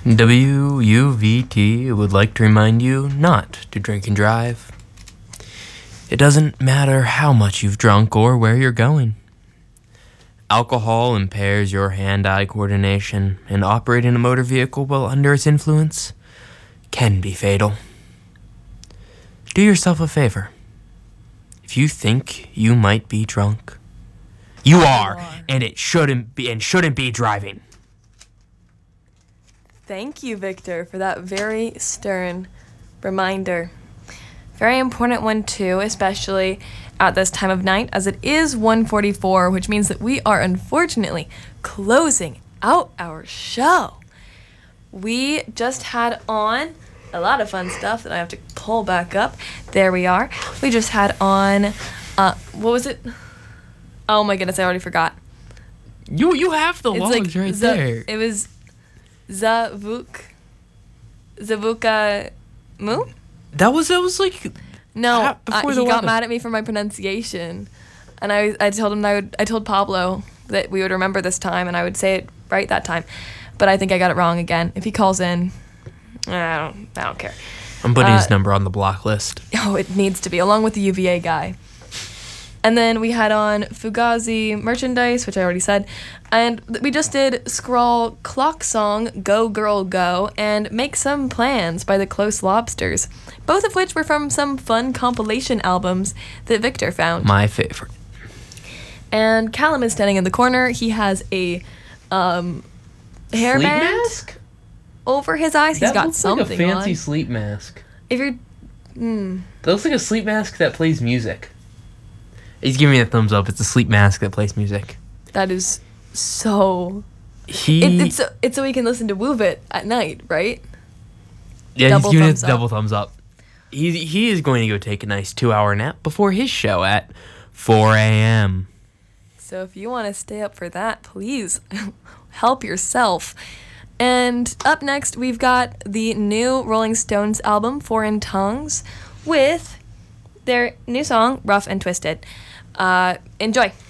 WUVT would like to remind you not to drink and drive. It doesn't matter how much you've drunk or where you're going. Alcohol impairs your hand-eye coordination, and operating a motor vehicle while under its influence can be fatal. Do yourself a favor. If you think you might be drunk, you are, and it shouldn't be driving. Thank you, Victor, for that very stern reminder. Very important one, too, especially at this time of night, as it is 1:44, which means that we are unfortunately closing out our show. We just had on a lot of fun stuff that I have to pull back up. There we are. We just had on, what was it? Oh my goodness, I already forgot. You have the logs right there. It was Zavuka Mu? That was like no. Before He got mad at me for my pronunciation, and I told him I told Pablo that we would remember this time, and I would say it right that time, but I think I got it wrong again. If he calls in, I don't care. I'm putting his number on the block list. Oh, it needs to be, along with the UVA guy. And then we had on Fugazi merchandise, which I already said. And we just did Scrawl Clock Song, Go Girl Go, and Make Some Plans by the Close Lobsters, both of which were from some fun compilation albums that Victor found. My favorite. And Callum is standing in the corner. He has a hairband mask over his eyes. He's got something on. That looks like a fancy sleep mask. If you're... That looks like a sleep mask that plays music. He's giving me a thumbs up. It's a sleep mask that plays music. That is so... It's so we can listen to Move It at night, right? Yeah, Double he's giving it thumbs up. double thumbs up. He is going to go take a nice 2-hour nap before his show at 4 a.m. So if you want to stay up for that, please help yourself. And up next, we've got the new Rolling Stones album, Foreign Tongues, with their new song, Rough and Twisted. Enjoy.